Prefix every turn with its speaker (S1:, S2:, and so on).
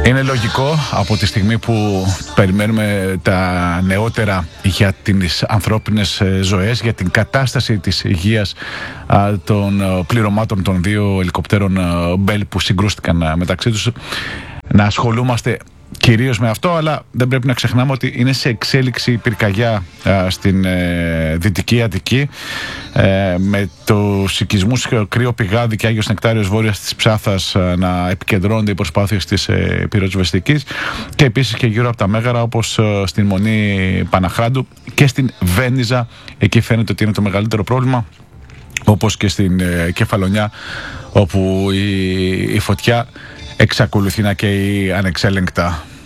S1: Είναι λογικό από τη στιγμή που περιμένουμε τα νεότερα για τις ανθρώπινες ζωές, για την κατάσταση της υγείας των πληρωμάτων των δύο ελικοπτέρων Bell που συγκρούστηκαν μεταξύ τους, να ασχολούμαστε κυρίως με αυτό, αλλά δεν πρέπει να ξεχνάμε ότι είναι σε εξέλιξη η πυρκαγιά στην Δυτική Αττική, με τους οικισμούς Κρύο Πηγάδι και Άγιος Νεκτάριος βόρειας της Ψάθας να επικεντρώνονται οι προσπάθειες της πυροσβεστικής, και επίσης και γύρω από τα Μέγαρα, όπως στην Μονή Παναχράντου και στην Βένιζα. Εκεί φαίνεται ότι είναι το μεγαλύτερο πρόβλημα, όπως και στην Κεφαλονιά, όπου η φωτιά εξακολουθεί να καίει ανεξέλεγκτα.